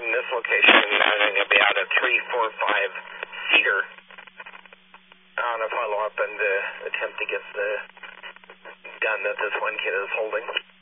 from this location, I'm going to be out at 345 Cedar. I want to follow up and attempt to get the gun that this one kid is holding.